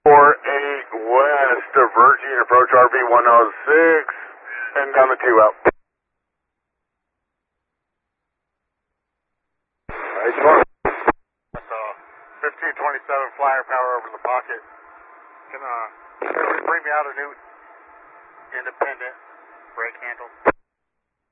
west, diverging, approach RV 106, and down the 2 out. That's 1527 flyer power over the pocket. Can you bring me out a new independent brake handle?